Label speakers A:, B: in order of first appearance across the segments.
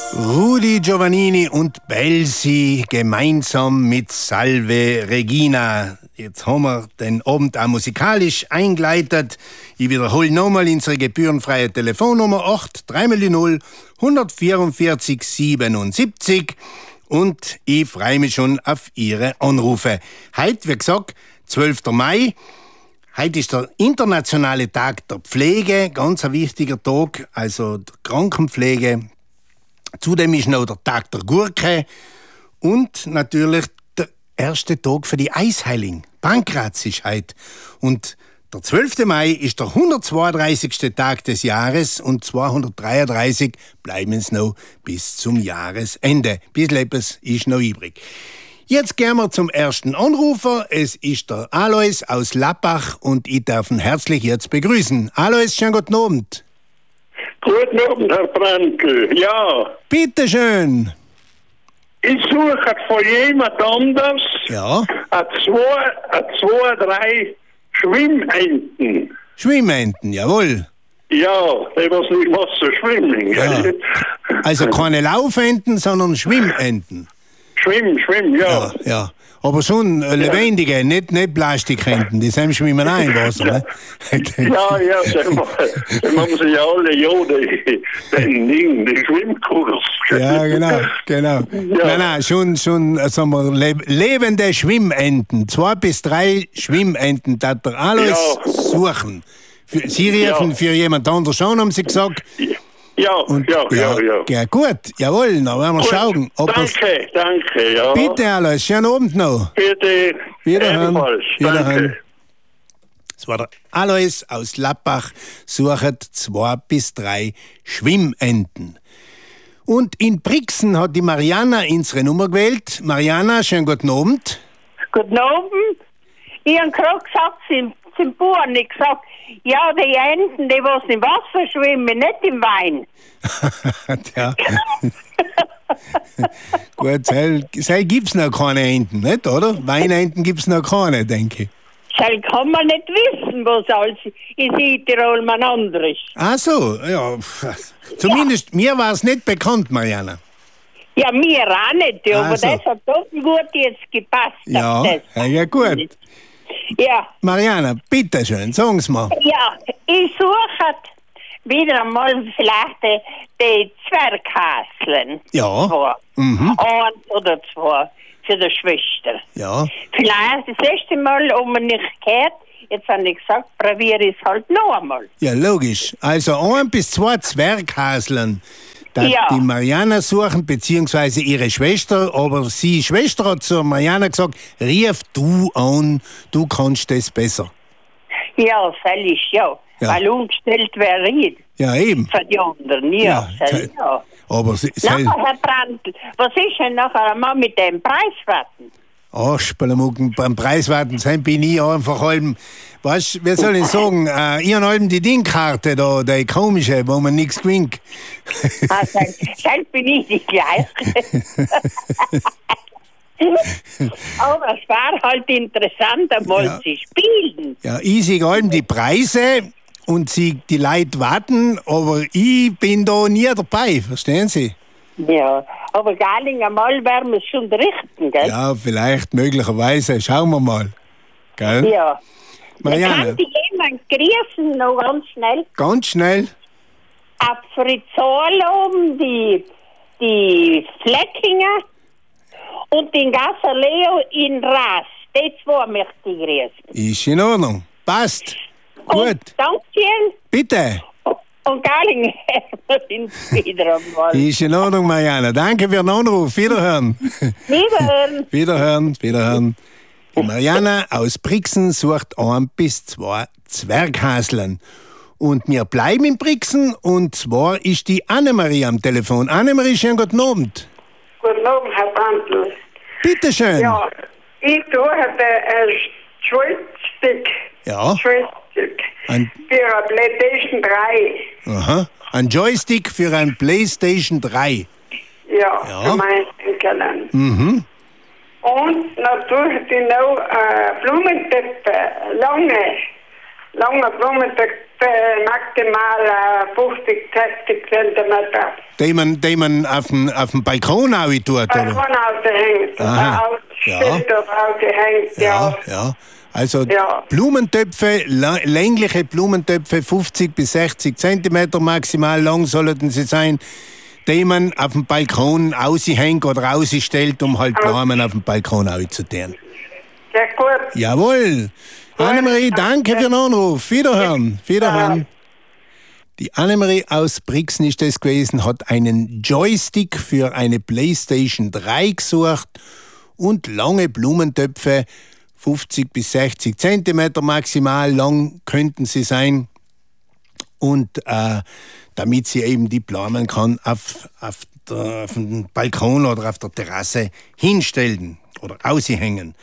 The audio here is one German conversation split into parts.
A: Rudi Giovannini und Belsi gemeinsam mit Salve Regina. Jetzt haben wir den Abend auch musikalisch eingeleitet. Ich wiederhole nochmal unsere gebührenfreie Telefonnummer 830 144 77 und ich freue mich schon auf Ihre Anrufe. Heute, wie gesagt, 12. Mai. Heute ist der internationale Tag der Pflege, ganz ein wichtiger Tag, also der Krankenpflege. Zudem ist noch der Tag der Gurke und natürlich der erste Tag für die Eisheiligen. Pankraz ist heute. Und der 12. Mai ist der 132. Tag des Jahres und 233 bleiben es noch bis zum Jahresende. Bisschen etwas ist noch übrig. Jetzt gehen wir zum ersten Anrufer. Es ist der Alois aus Lappach und ich darf ihn herzlich jetzt begrüßen. Alois, schönen guten Abend.
B: Guten Abend, Herr Brandl. Ja.
A: Bitte schön.
B: Ich suche von jemand anders zwei, drei Schwimmenten.
A: Schwimmenten, jawohl.
B: Ja, die was nicht Wasser schwimmen.
A: Ja. Also keine Laufenten, sondern Schwimmenten.
B: Schwimmen, ja.
A: Ja. Aber schon lebendige, nicht Plastikenten, die sind schwimmen auch im Wasser. Ne?
B: Ja, sagen haben sie ja alle, die Schwimmkurs.
A: Ja, genau. Ja. Nein, schon sagen wir, lebende Schwimmenten. 2 bis 3 Schwimmenten, das der Alois suchen. Sie riefen für jemand anderes schon, haben Sie gesagt.
B: Ja.
A: Ja, gut, jawohl, dann werden wir schauen.
B: Danke, ja.
A: Bitte, Alois, schönen Abend noch.
B: Bitte,
A: Wiederhören.
B: Danke.
A: Das war der Alois aus Lappach, sucht 2 bis 3 Schwimmenten. Und in Brixen hat die Mariana unsere Nummer gewählt. Mariana, schönen guten Abend.
C: Guten Abend. Ich habe gerade gesagt, zum Bauern nicht gesagt, ja, die Enten, die was im Wasser schwimmen, nicht im Wein.
A: Ja. Gut, sei gibt's noch keine Enten, nicht, oder? Weinenten gibt's noch keine, denke ich.
C: Das kann man nicht wissen, was alles in Südtirol man anders.
A: Ach so, ja. Zumindest mir war es nicht bekannt, Mariana.
C: Ja, mir auch nicht, aber
A: Also.
C: das hat doch gut jetzt gepasst.
A: Ja, ja gut.
C: Ja.
A: Mariana, bitteschön, sagen Sie mal.
C: Ja, ich suche wieder einmal vielleicht die Zwerghäseln.
A: Ja.
C: 2. 1 oder 2 für die Schwester.
A: Ja.
C: Vielleicht das letzte Mal, ob man nicht gehört, jetzt habe ich gesagt, probiere ich es halt noch einmal.
A: Ja, logisch. Also 1 bis 2 Zwerghäseln.
C: Ja.
A: Die Mariana suchen, beziehungsweise ihre Schwester, aber sie Schwester hat zur Mariana gesagt, rief du an, du kannst das besser.
C: Ja, völlig, ja. Weil umgestellt wäre ich.
A: Ja, eben.
C: Von die anderen, ja.
A: Aber
C: Nachher, Herr Brandl, was ist denn nachher einmal mit dem Preiswarten?
A: Ach, Spalamucken, beim Preiswarten sein bin ich einfach halb, weißt, wer soll ich sagen, ich habe halb die Dingkarte da, die komische, wo man nichts gewinnt.
C: Dann bin ich die Gleiche. Aber es war halt interessant, einmal zu spielen.
A: Ja, ich sehe halb die Preise und die Leute warten, aber ich bin da nie dabei, verstehen Sie?
C: Ja, aber gar nicht einmal werden wir es schon richten, gell?
A: Ja, vielleicht, möglicherweise. Schauen wir mal. Gell?
C: Ja.
A: Mariana.
C: Kann die jemand grüßen, noch ganz schnell?
A: Ganz schnell.
C: Ab Fritzal oben, die Fleckinger und den Gasser Leo in Ras. Die 2 möchte ich grüßen.
A: Ist in Ordnung. Passt. Gut.
C: Dankeschön.
A: Bitte.
C: Und Garling, wir sind wieder einmal.
A: Ist in Ordnung, Mariana. Danke für den Anruf. Wiederhören. Wiederhören. Die Mariana aus Brixen sucht 1 bis 2 Zwerghäseln. Und wir bleiben in Brixen und zwar ist die Annemarie am Telefon. Annemarie, schönen guten Abend.
D: Guten Abend, Herr Brandl.
A: Bitte schön.
D: Ja, ich suche ein Schaltstück.
A: Ja.
D: Schaltstück. Für eine PlayStation 3.
A: Aha. Ein Joystick für ein PlayStation 3.
D: Ja, für meinen Enkelin. Und natürlich noch Blumentöpfe, lange Blumentöpfe maximal 50, 60 Zentimeter.
A: Die man auf dem Balkon rein tut, oder?
D: Balkon ausgehängt. Ausgehängt, ja.
A: Ja. Also Blumentöpfe, längliche Blumentöpfe, 50 bis 60 Zentimeter maximal lang sollten sie sein, die man auf dem Balkon aushängt oder ausstellt, um halt Blumen auf dem Balkon auszutun.
D: Sehr gut.
A: Jawohl. Annemarie, danke für den Anruf. Wiederhören. Die Annemarie aus Brixen ist das gewesen, hat einen Joystick für eine PlayStation 3 gesucht und lange Blumentöpfe, 50 bis 60 Zentimeter maximal lang könnten sie sein. Und damit sie eben die Blumen kann auf dem Balkon oder auf der Terrasse hinstellen oder aushängen.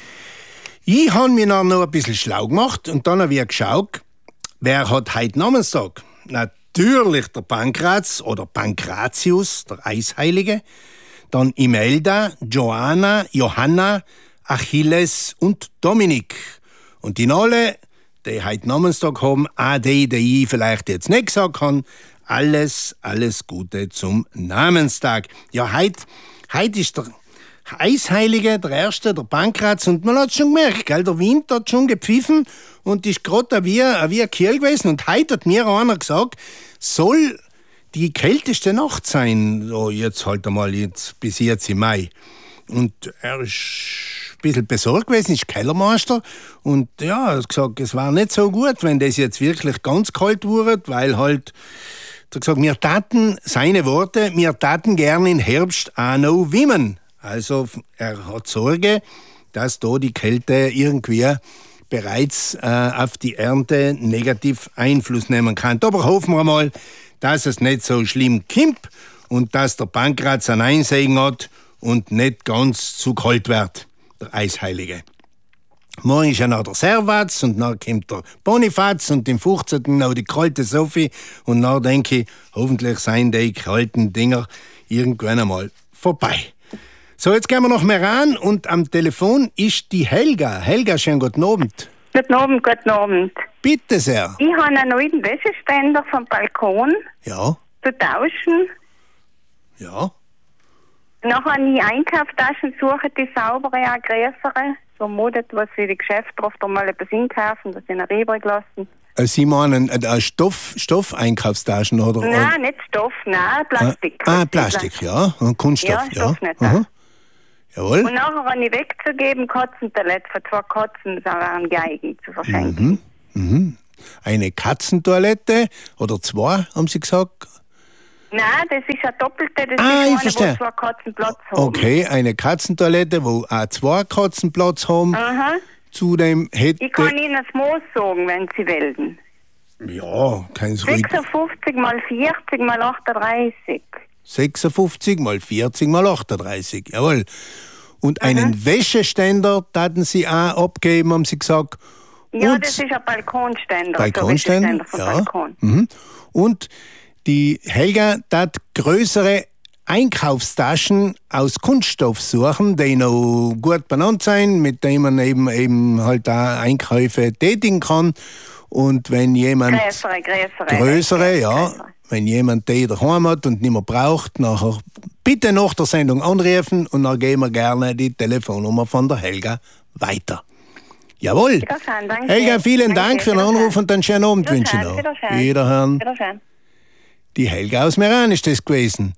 A: Ich habe mich noch ein bisschen schlau gemacht und dann habe ich geschaut, wer hat heute Namenstag? Natürlich der Pankraz oder Pankratius, der Eisheilige. Dann Imelda, Joanna, Johanna, Achilles und Dominik. Und die alle, die heute Namenstag haben, auch die ich vielleicht jetzt nicht sagen kann, alles Gute zum Namenstag. Ja, heute ist der Eisheilige, der Erste, der Pankraz, und man hat schon gemerkt, gell, der Wind hat schon gepfiffen und ist gerade wie ein Kiel gewesen. Und heute hat mir einer gesagt, soll die kälteste Nacht sein, so jetzt halt einmal bis jetzt im Mai. Und er ist ein bisschen besorgt gewesen, ist Kellermeister, und ja, er hat gesagt, es war nicht so gut, wenn das jetzt wirklich ganz kalt wurde, weil halt, er hat gesagt, seine Worte, wir taten gern im Herbst auch noch wimmen. Also er hat Sorge, dass da die Kälte irgendwie bereits auf die Ernte negativ Einfluss nehmen kann. Aber hoffen wir mal, dass es nicht so schlimm kommt und dass der Pankraz ein Einsegen hat und nicht ganz zu kalt wird, der Eisheilige. Morgen ist ja noch der Servaz und dann kommt der Bonifaz und im 15. noch die kalte Sophie und dann denke ich, hoffentlich seien die kalten Dinger irgendwann einmal vorbei. So, jetzt gehen wir noch mehr ran und am Telefon ist die Helga. Helga, schönen guten Abend.
E: Guten Abend.
A: Bitte sehr.
E: Ich habe einen neuen Wäscheständer vom Balkon zu tauschen.
A: Ja.
E: Nachher habe ich Einkaufstaschen suche, die saubere, auch größere. So modet, was sie die Geschäfte oft einmal etwas einkaufen, das in der übrig lassen.
A: Sie meinen Stoff-Einkaufstaschen, oder?
E: Nein, nicht Stoff, nein, Plastik.
A: Plastik, ja. Und Kunststoff,
E: ja. Stoff nicht.
A: Jawohl.
E: Und nachher habe ich wegzugeben, Katzentoilette für 2 Katzen, das waren geeignet zu verschenken.
A: Eine Katzentoilette oder 2, haben Sie gesagt?
E: Nein, das ist eine doppelte, das ist
A: eine,
E: wo 2 Katzen Platz haben.
A: Okay, eine Katzentoilette, wo auch 2 Katzen Platz haben. Zudem hätte...
E: Ich kann Ihnen das Maß sagen, wenn Sie wollen.
A: Ja, kein so
E: 56 mal 40 mal 38.
A: 56 mal 40 mal 38, jawohl. Und einen Wäscheständer taten Sie auch abgeben, haben Sie gesagt.
E: Ja,
A: und
E: das ist ein Balkonständer.
A: Balkonständer,
E: Balkon.
A: Und die Helga tat größere Einkaufstaschen aus Kunststoff suchen, die noch gut benannt sind, mit denen man eben halt auch Einkäufe tätigen kann. Und wenn jemand... Größere, ja. Wenn jemand die daheim hat und nicht mehr braucht, nachher bitte nach der Sendung anrufen und dann geben wir gerne die Telefonnummer von der Helga weiter. Jawohl.
E: Danke.
A: Helga, vielen Dank für den Anruf und einen schönen Abend wünsche ich noch. Wiederhören. Die Helga aus Meran ist das gewesen.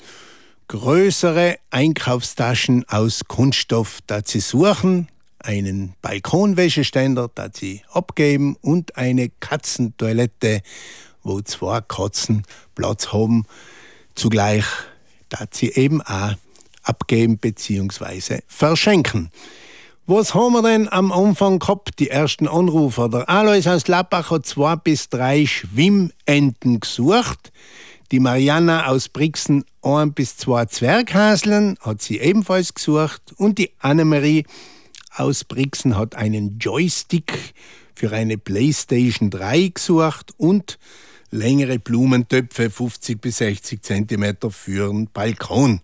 A: Größere Einkaufstaschen aus Kunststoff, da sie suchen, einen Balkonwäscheständer, da sie abgeben und eine Katzentoilette, wo 2 Katzen Platz haben, zugleich, da sie eben auch abgeben bzw. verschenken. Was haben wir denn am Anfang gehabt? Die ersten Anrufer. Der Alois aus Lappach hat 2 bis 3 Schwimmenten gesucht. Die Marianna aus Brixen 1 bis 2 Zwerghaseln hat sie ebenfalls gesucht. Und die Annemarie aus Brixen hat einen Joystick für eine PlayStation 3 gesucht und längere Blumentöpfe, 50 bis 60 Zentimeter für den Balkon.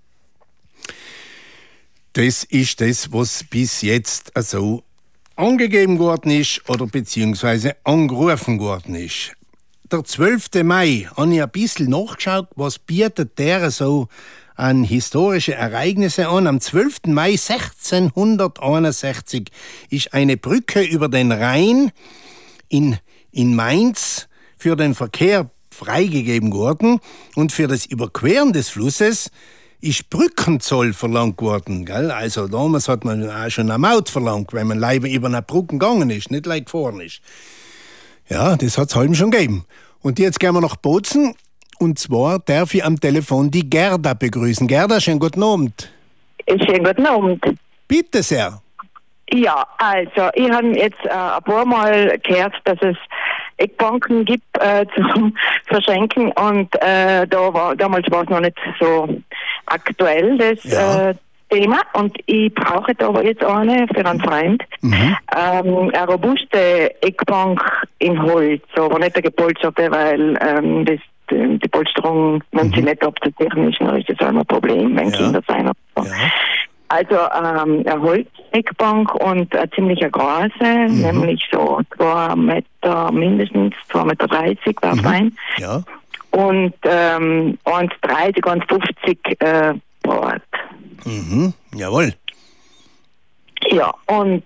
A: Das ist das, was bis jetzt also angegeben worden ist oder beziehungsweise angerufen worden ist. der 12. Mai. Habe ich ein bisschen nachgeschaut, was bietet der so an historische Ereignisse an. Am 12. Mai 1661 ist eine Brücke über den Rhein in Mainz für den Verkehr freigegeben worden und für das Überqueren des Flusses ist Brückenzoll verlangt worden. Gell? Also damals hat man auch schon eine Maut verlangt, wenn man leider über eine Brücke gegangen ist, nicht leicht gefahren ist. Ja, das hat es halt schon gegeben. Und jetzt gehen wir nach Bozen. Und zwar darf ich am Telefon die Gerda begrüßen. Gerda, schönen guten Abend.
F: Schönen guten Abend.
A: Bitte sehr.
F: Ja, also ich habe jetzt ein paar Mal gehört, dass es Eckbanken gibt zum Verschenken und damals war es noch nicht so aktuell, das Thema. Und ich brauche da aber jetzt eine für einen Freund. Eine robuste Eckbank in Holz, aber nicht eine gepolsterte, weil die Polsterung, wenn sie nicht abzutechnisch ist, dann ist das auch ein Problem, wenn Kinder sein. Ja. Also eine Holzeckbank und eine ziemlich große, nämlich so 2 Meter, mindestens 2,30 Meter war fein.
A: Ja.
F: Und 1,30, 1,50 Brot.
A: Jawohl.
F: Ja, und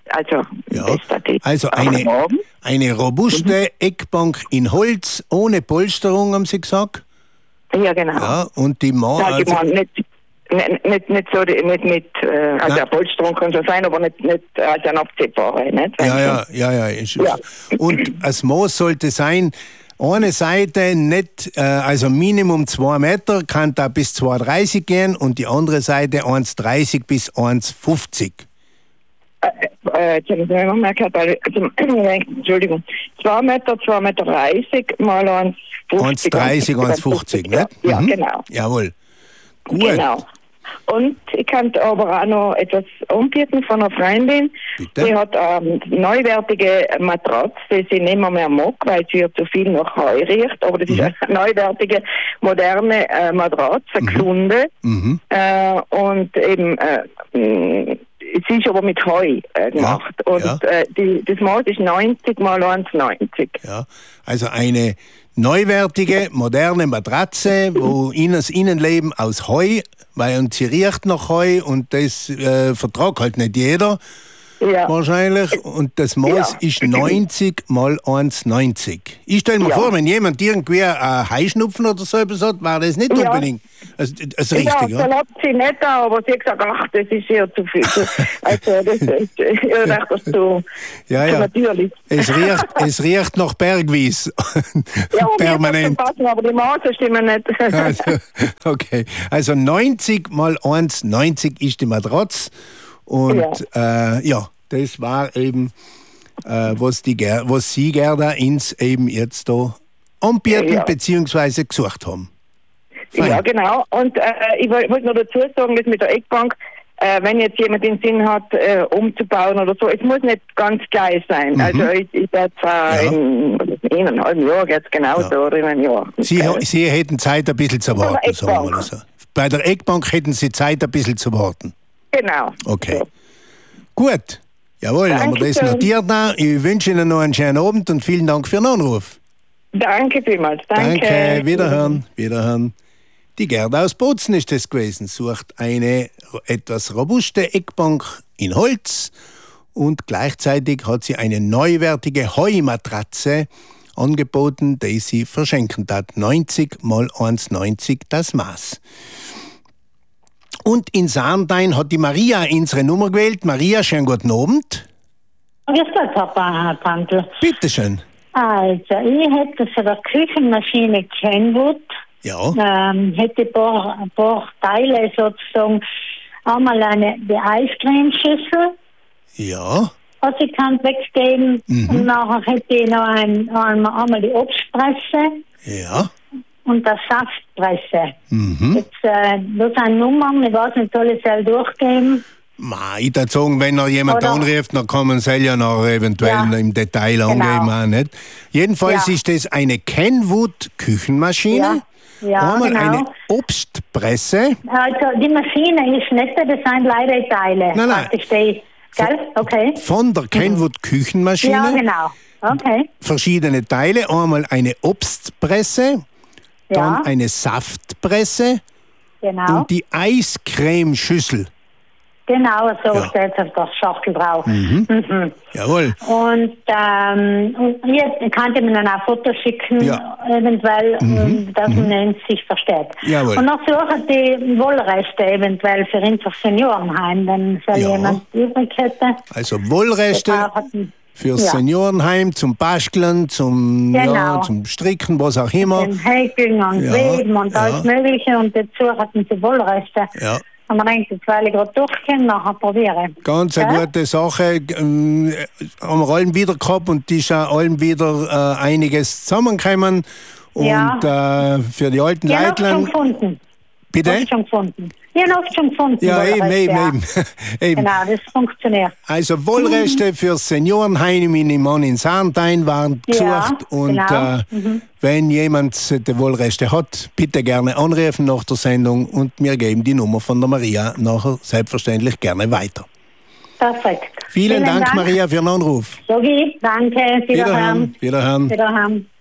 A: also eine robuste Eckbank in Holz, ohne Polsterung, haben Sie gesagt?
F: Ja, genau.
A: Ja, und die
F: nicht eine Polsterung kann schon sein, aber nicht als eine abziehbare. Nicht?
A: Ja. Und das Maß sollte sein, eine Seite nicht, also Minimum 2 Meter, kann da bis 2,30 gehen und die andere Seite 1,30 bis 1,50.
F: Entschuldigung, 2 Meter, 2,30 Meter mal 1,50.
A: 1,30, ne?
F: Ja, genau.
A: Jawohl. Gut.
F: Genau. Und ich kann aber auch noch etwas anbieten von einer Freundin.
A: Bitte?
F: Die hat eine neuwertige Matratze, die sie nicht mehr mag, weil sie ja zu viel nach Heu riecht. Aber das ist eine neuwertige, moderne Matratze, eine gesunde. Und eben, sie ist aber mit Heu gemacht. Und das Maß ist 90 mal 1,90.
A: Ja, also eine neuwertige, moderne Matratze, wo das Innenleben aus Heu, weil sie riecht nach Heu und das vertragt halt nicht jeder wahrscheinlich. Und das Maß ist 90 mal 1,90. Ich stelle mir vor, wenn jemand irgendwie einen Heuschnupfen oder so etwas hat, war das nicht unbedingt das Richtige.
F: Ja, das hat sie nicht, aber sie hat gesagt, ach, das ist ja zu viel. Also das ist, ich dachte, das zu natürlich.
A: Es riecht nach Bergwies.
F: Ja,
A: permanent.
F: Passen, aber die Maße stimmen nicht.
A: Okay, also 90 mal 1,90 ist die Matratze. Und das war eben, was Sie, Gerda, uns eben jetzt da anbieten bzw. gesucht haben. Fein.
F: Ja, genau. Und ich wollte noch dazu sagen, dass mit der Eckbank, wenn jetzt jemand den Sinn hat, umzubauen oder so, es muss nicht ganz gleich sein. Also ich werde zwar in 1,5 Jahren jetzt genauso oder in einem Jahr.
A: Sie hätten Zeit, ein bisschen zu warten, sagen wir mal so. Bei der Eckbank hätten Sie Zeit, ein bisschen zu warten.
F: Genau.
A: Okay. So. Gut. Jawohl, haben wir das notiert. Ich wünsche Ihnen noch einen schönen Abend und vielen Dank für den Anruf.
F: Danke vielmals.
A: Danke. Wiederhören. Die Gerda aus Bozen ist das gewesen. Sucht eine etwas robuste Eckbank in Holz und gleichzeitig hat sie eine neuwertige Heumatratze angeboten, die sie verschenken hat. 90 mal 1,90 das Maß. Und in Sarntein hat die Maria unsere Nummer gewählt. Maria, schönen guten Abend.
G: Grüß Gott, Papa Pandl.
A: Bitte schön.
G: Also, ich hätte für die Küchenmaschine Kenwood, hätte ein paar Teile sozusagen. Einmal die Eiscremeschüssel.
A: Ja.
G: Was ich kann weggeben. Und nachher hätte ich noch einmal die Obstpresse.
A: Ja.
G: Und der Saftpresse. Jetzt, das sind Nummern, ich weiß nicht, soll ich es durchgeben?
A: Ich würde sagen, wenn noch jemand anruft, dann kann man es ja noch eventuell im Detail angeben. Auch nicht. Jedenfalls ist das eine Kenwood Küchenmaschine. Einmal eine Obstpresse.
G: Also die Maschine ist nicht, das sind leider die Teile.
A: Nein.
G: Okay.
A: Von der Kenwood Küchenmaschine.
G: Ja, genau. Okay.
A: Verschiedene Teile. Einmal eine Obstpresse, dann eine Saftpresse und die Eiscremeschüssel.
G: Genau, so steht auf der Schachtel drauf.
A: Jawohl.
G: Und hier kann ich mir dann auch Fotos schicken, eventuell, dass man sich versteht.
A: Jawohl.
G: Und noch suchen die Wollreste eventuell für unser Seniorenheim, wenn es jemand übrig hätte.
A: Also Wollreste fürs Seniorenheim, zum Basteln, zum Stricken, was auch immer.
G: Zum Häkeln und Weben und alles Mögliche. Und dazu hatten sie Wollreste.
A: Ja.
G: Und man denkt, jetzt weil ich gerade durchkomme, nachher probieren.
A: Ganz eine gute Sache. Haben wir allen wieder gehabt und die ist auch allen wieder einiges zusammengekommen. Und für die alten Leitlein. Bitte?
G: Ich habe oft schon gefunden.
A: Ja, eben.
G: Genau, das funktioniert.
A: Also Wollreste für Seniorenheim in Mann in Sarntein waren gesucht. Und wenn jemand die Wollreste hat, bitte gerne anrufen nach der Sendung und wir geben die Nummer von der Maria nachher selbstverständlich gerne weiter.
G: Perfekt.
A: Vielen Dank, Maria, für den Anruf.
G: Sogi, danke. Wiederhören.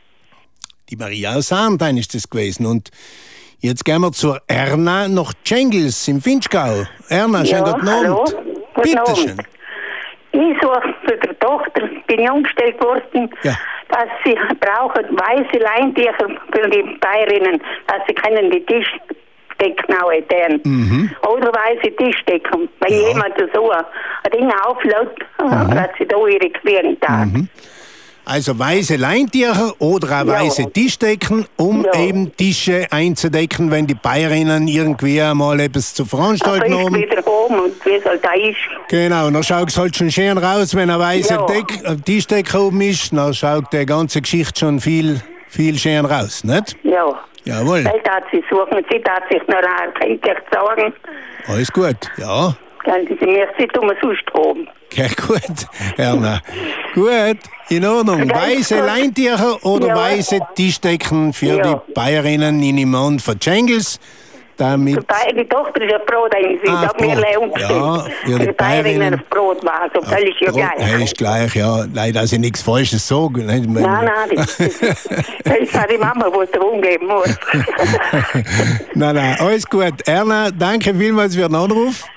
A: Die Maria aus Sarntein ist das gewesen. Und jetzt gehen wir zur Erna nach Tschengels im Finchgau. Erna, schönen guten Abend. Bitte schön.
H: Ich suche für die Tochter, bin umgestellt worden, dass sie brauchen weiße Leintücher für die Bayerinnen, dass sie können die Tischdecken auch erzählen. Oder weiße Tischdecken. Wenn jemand so ein Ding auflädt, dass sie da ihre queren darf.
A: Also weiße Leintücher oder auch weiße Tischdecken, eben Tische einzudecken, wenn die Bayerinnen irgendwie einmal etwas zu veranstalten haben.
H: Wieder oben und wie es halt da ist.
A: Genau, dann schaut es halt schon schön raus, wenn ein weißer Tischdeck oben ist, dann schaut die ganze Geschichte schon viel schön raus, nicht?
H: Ja.
A: Jawohl.
H: Weil da sie suchen, sie darf sich noch ein sagen.
A: Alles gut, ja.
H: Dann sie mir nicht sonst haben.
A: Ja, gut, Erna. Gut, in Ordnung. Weiße Leintücher oder weiße Tischdecken für die Bayerinnen in dem Mann von Tschengels. Damit
H: die Tochter ist ein Brot, sie hat mir
A: ja, für die
H: Bayerinnen Brot war, so völlig gleich.
A: Ja, ist gleich, ja. Leider, dass ich nichts Falsches sage.
H: Nein, das hat die Mama, wo es darum geben muss.
A: Nein, alles gut. Erna, danke vielmals für den Anruf.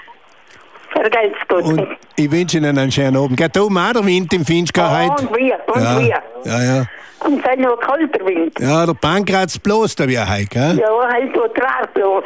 A: Und ich wünsche Ihnen einen schönen Abend. Geht da oben auch der Wind im Finchgau heute?
H: Und wir.
A: Ja.
H: Und es ist noch kalter Wind.
A: Ja, der Pankratz bloß da wie heute, gell?
H: Ja, halt so Trag bloß.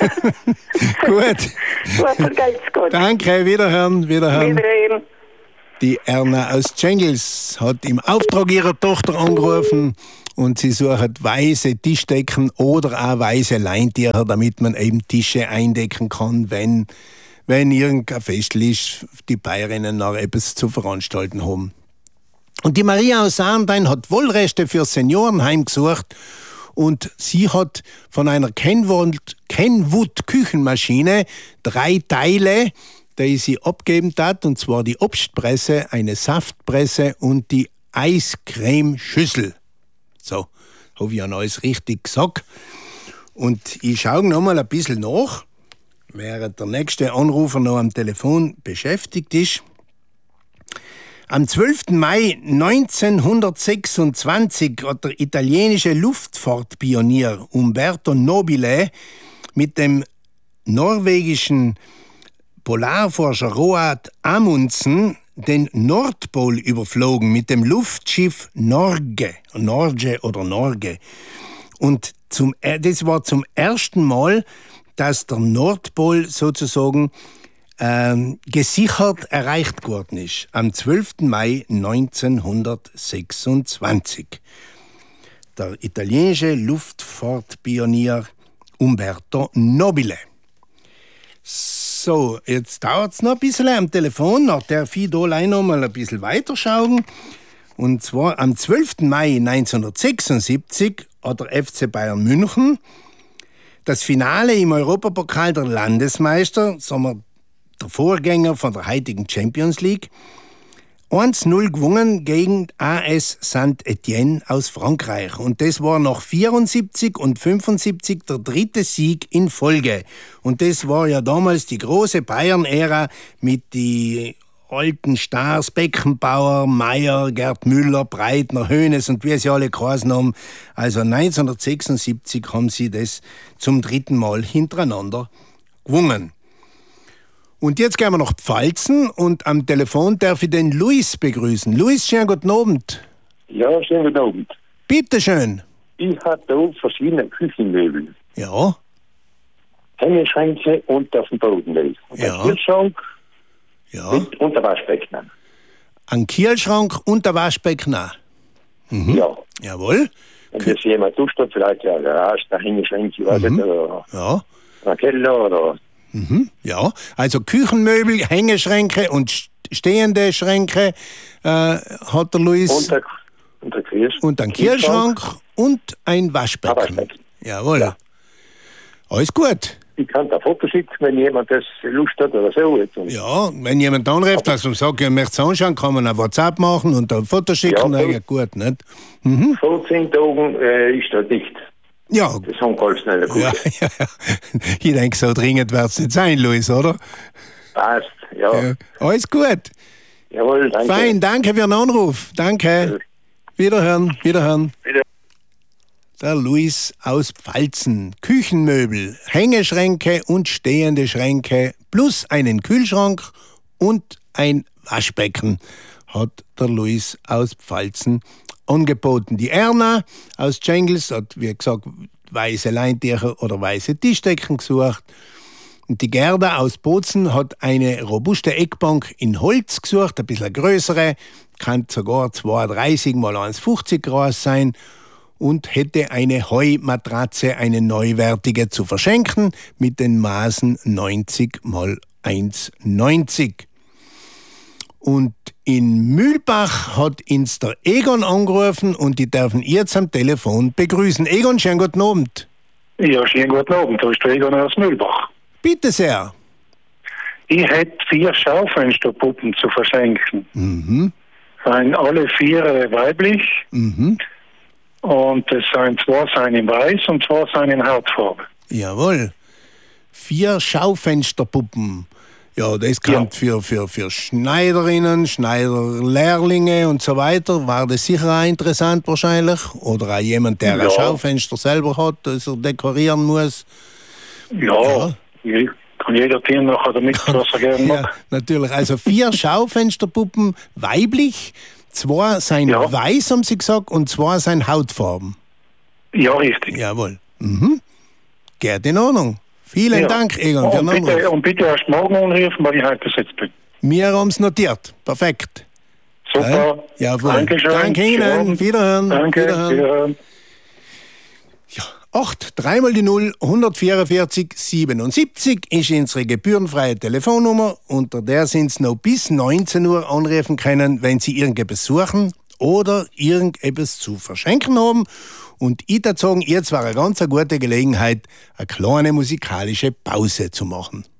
A: Gut. Danke, wiederhören. Die Erna aus Tschengels hat im Auftrag ihrer Tochter angerufen und sie sucht weiße Tischdecken oder auch weiße Leintücher, damit man eben Tische eindecken kann, wenn irgendein Festl ist, die Bayerinnen noch etwas zu veranstalten haben. Und die Maria aus Sarntein hat Wollreste für Seniorenheim gesucht und sie hat von einer Kenwood-Küchenmaschine 3 Teile, die sie abgeben hat, und zwar die Obstpresse, eine Saftpresse und die Eiscremeschüssel. So, habe ich ja alles richtig gesagt. Und ich schaue noch mal ein bisschen nach, während der nächste Anrufer noch am Telefon beschäftigt ist. Am 12. Mai 1926 hat der italienische Luftfahrtpionier Umberto Nobile mit dem norwegischen Polarforscher Roald Amundsen den Nordpol überflogen mit dem Luftschiff Norge. Und das war zum ersten Mal, dass der Nordpol sozusagen gesichert erreicht worden ist, am 12. Mai 1926. Der italienische Luftfahrtpionier Umberto Nobile. So, jetzt dauert es noch ein bisschen am Telefon, nach der Fidolei noch mal ein bisschen weiterschauen. Und zwar am 12. Mai 1976 hat der FC Bayern München das Finale im Europapokal der Landesmeister, sagen wir, der Vorgänger von der heutigen Champions League, 1-0 gewonnen gegen AS Saint-Étienne aus Frankreich. Und das war nach 74 und 75 der 3. Sieg in Folge. Und das war ja damals die große Bayern-Ära mit die alten Stars, Beckenbauer, Meyer, Gerd Müller, Breitner, Hoeneß und wie sie alle geheißen haben. Also 1976 haben sie das zum 3. Mal hintereinander gewonnen. Und jetzt gehen wir nach Pfalzen und am Telefon darf ich den Luis begrüßen. Luis, schönen guten Abend.
I: Ja, schönen guten Abend.
A: Bitte schön.
I: Ich habe da verschiedene Küchenmöbel.
A: Ja.
I: Hängeschränke und auf dem Boden liegen. Und
A: Ja.
I: ein Kühlschrank
A: Ja.
I: und der Waschbecken.
A: Ein Kühlschrank und der Waschbecken auch.
I: Ja.
A: Jawohl.
I: Wenn das jemand duscht, vielleicht ja Garage, der Hängeschränke, weiß ich, oder
A: Ja.
I: ein Keller oder...
A: Ja, also Küchenmöbel, Hängeschränke und stehende Schränke hat der Luis.
I: Und der Kühlschrank.
A: Und ein Kühlschrank und ein Waschbecken.
I: Waschbecken.
A: Jawohl.
I: Ja.
A: Alles gut.
I: Ich kann da Foto schicken, wenn jemand das Lust hat oder so. Jetzt.
A: Ja, wenn jemand anruft, also sagt, er möchte es anschauen, kann man ein WhatsApp machen und ein Foto schicken.
I: Ja,
A: Ja, gut, nicht?
I: Vor 10 Tagen ist das nicht.
A: Ja.
I: Das haben ganz schnell gut.
A: Ja. Ich denke, so dringend wird es nicht sein, Luis, oder?
I: Passt, ja.
A: Alles gut.
I: Jawohl, danke.
A: Fein, danke für den Anruf. Danke. Wiederhören.
I: Wieder.
A: Der Luis aus Pfalzen. Küchenmöbel, Hängeschränke und stehende Schränke plus einen Kühlschrank und ein Waschbecken hat der Luis aus Pfalzen angeboten. Die Erna aus Tschengels hat, wie gesagt, weiße Leintücher oder weiße Tischdecken gesucht. Und die Gerda aus Bozen hat eine robuste Eckbank in Holz gesucht, ein bisschen größere, kann sogar 2,30 mal 1,50 groß sein und hätte eine Heumatratze, eine neuwertige, zu verschenken mit den Maßen 90 mal 1,90. Und in Mühlbach hat uns der Egon angerufen und die dürfen jetzt am Telefon begrüßen. Egon, schönen guten Abend.
J: Ja, schönen guten Abend. Da ist der Egon aus Mühlbach.
A: Bitte sehr.
J: Ich hätte 4 Schaufensterpuppen zu verschenken. Alle 4 weiblich. Und es sind 2 in weiß und 2 in Hautfarbe.
A: Jawohl. 4 Schaufensterpuppen. Ja, das kann für Schneiderinnen, Schneiderlehrlinge und so weiter. War das sicher auch interessant wahrscheinlich? Oder auch jemand, der ein Schaufenster selber hat, das er dekorieren muss?
J: Ja. Kann jeder Tier nachher damit, was er gerne mag.
A: Ja, natürlich. Also 4 Schaufensterpuppen weiblich, 2 sind weiß, haben Sie gesagt, und 2 sind Hautfarben.
J: Ja, richtig.
A: Jawohl. Geht in Ordnung. Vielen Dank, Egon, für den Anruf.
J: Und bitte erst morgen anrufen, weil ich heute besetzt bin.
A: Wir haben es notiert. Perfekt.
J: Super.
A: Jawohl.
J: Dankeschön.
A: Danke Ihnen. Wiederhören.
J: Danke. Wiederhören.
A: 8, 3 mal die 0, 144 77 ist unsere gebührenfreie Telefonnummer, unter der Sie uns noch bis 19 Uhr anrufen können, wenn Sie irgendetwas suchen oder irgendetwas zu verschenken haben. Und ich würde sagen, jetzt war eine ganz gute Gelegenheit, eine kleine musikalische Pause zu machen.